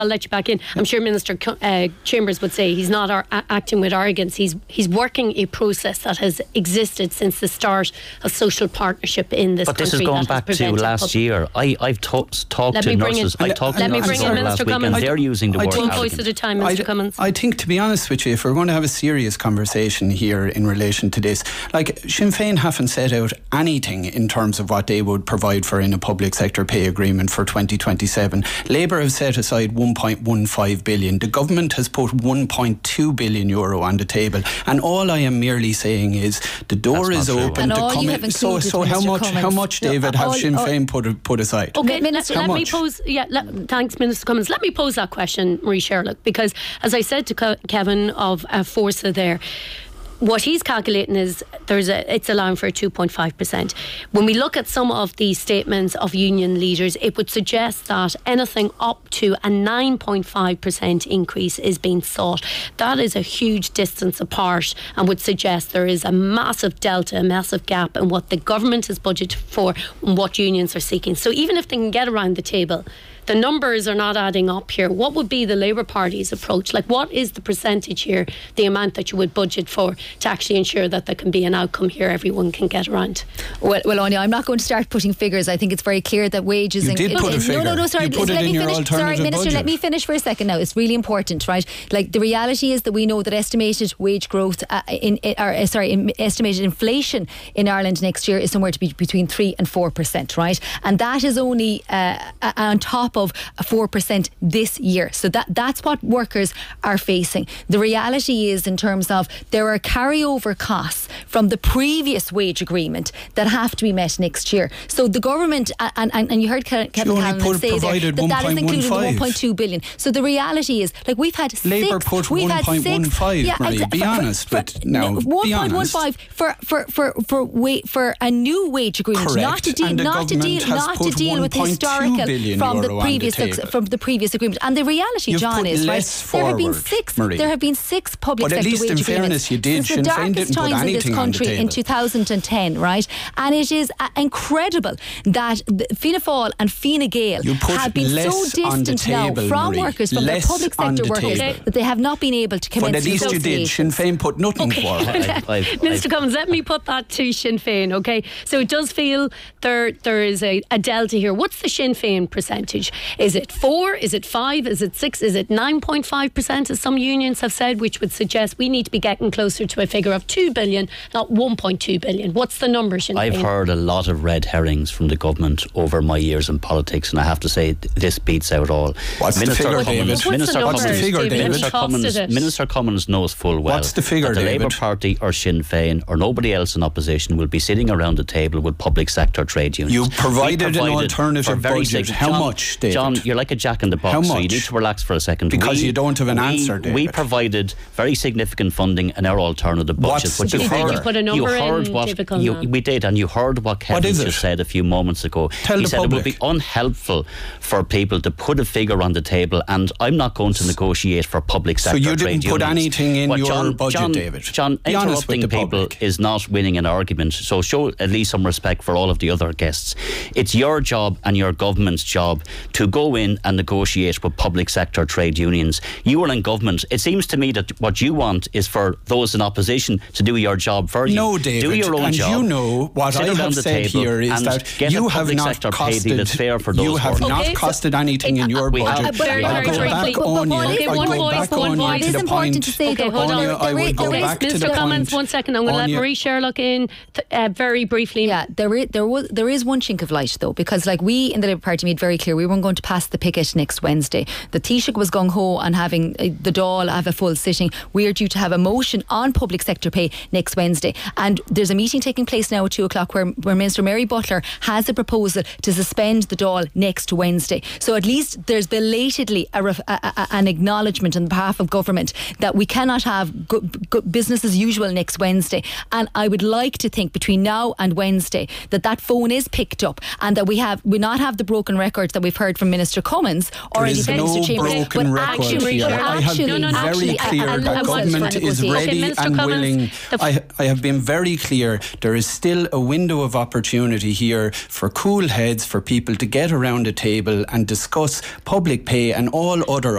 I'll let you back in. I'm sure Minister Chambers would say he's not acting with arrogance. He's working a process that has existed since the start of social partnership in this country. But this is going back to last year. I've talked to nurses. I talked to nurses last week, and they're using the word one voice at a time, Mr. Cummins. I think, to be honest with you, if we're going to have a serious conversation here in relation to this, like, Sinn Féin haven't set out anything in terms of what they would provide for in a public sector pay agreement for 2027. Labour have set aside 1.15 billion. The government has put 1.2 billion euro on the table, and all I am merely saying is the door is open to come in. So how much, David, have Sinn Féin put aside? Okay, Minister, let me pose. Thanks, Minister Cummins. Let me pose that question, Marie Sherlock, because as I said to Kevin of Forza there, what he's calculating is it's allowing for a 2.5%. When we look at some of the statements of union leaders, it would suggest that anything up to a 9.5% increase is being sought. That is a huge distance apart and would suggest there is a massive delta, a massive gap in what the government has budgeted for and what unions are seeking. So even if they can get around the table, the numbers are not adding up here. What would be the Labour Party's approach? Like, what is the percentage here, the amount that you would budget for to actually ensure that there can be an outcome here everyone can get around? Well, Anya, I'm not going to start putting figures. I think it's very clear that wages... You did put a figure. No, sorry. You put it in your alternative Minister, budget. let me finish for a second now. It's really important, right? Like, the reality is that we know that estimated wage growth, estimated inflation in Ireland next year is somewhere to be between 3 and 4%, right? And that is only on top of 4% this year. So that's what workers are facing. The reality is, in terms of, there are carryover costs from the previous wage agreement that have to be met next year. So the government, and you heard Kevin Callanan say there, that is including the 1.2 billion. So the reality is, like, we've had Labour put 1.15, Marie, be honest. 1.15 for a new wage agreement. Correct. Not to deal with historical from the previous agreement. And the reality, John, is, right, there have been six public sector wage agreements. Fairness, you did. Since the darkest times in this country in 2010, right? And it is incredible that Fianna Fáil and Fine Gael have been so distant now from workers, from their public sector workers, that they have not been able to commence. But at least you did. Sinn Féin put nothing forward. Mr. Cummins, let me put that to Sinn Féin, okay? So it does feel there is a delta here. What's the Sinn Féin percentage? Is it 4? Is it 5? Is it 6? Is it 9.5%, as some unions have said, which would suggest we need to be getting closer to a figure of 2 billion, not 1.2 billion. What's the number, Sinn Féin? I've heard a lot of red herrings from the government over my years in politics, and I have to say this beats out all. What's the figure, David? Minister Cummins knows full well what's the figure, that the David? Labour Party or Sinn Féin or nobody else in opposition will be sitting around the table with public sector trade unions. You provided an alternative budget. How much, David? John, you're like a jack in the box, so you need to relax for a second. Because you don't have an answer, David. We provided very significant funding in our alternative budget. What's the figure? You put a number we did, and you heard what Kevin just said a few moments ago. He said it would be unhelpful for people to put a figure on the table, and I'm not going to negotiate for public sector trade unions. So you didn't put anything in your budget, David? John, interrupting people is not winning an argument, so show at least some respect for all of the other guests. It's your job and your government's job to go in and negotiate with public sector trade unions. You are in government. It seems to me that what you want is for those in opposition to do your job for you. No, David. Do your own job. You know what I have said here is that you have not costed anything in your budget. Very briefly. It is important to say, hold on. Mr. Cummins, 1 second. I'm going to let Marie Sherlock in very briefly. Yeah, there is one chink of light, though, because, like, we in the Labour Party made very clear we weren't going to pass the picket next Wednesday. The Taoiseach was gung-ho on having the Dáil have a full sitting. We're due to have a motion on public sector pay next Wednesday, and there's a meeting taking place now at 2 o'clock where Minister Mary Butler has a proposal to suspend the Dáil next Wednesday. So at least there's belatedly an acknowledgement on behalf of government that we cannot have business as usual next Wednesday. And I would like to think between now and Wednesday that phone is picked up, and that we not have the broken records that we've heard heard from Minister Cummins already there is no broken record here. I have been very clear that government is ready and willing. I have been very clear. There is still a window of opportunity here for cool heads, for people to get around a table and discuss public pay and all other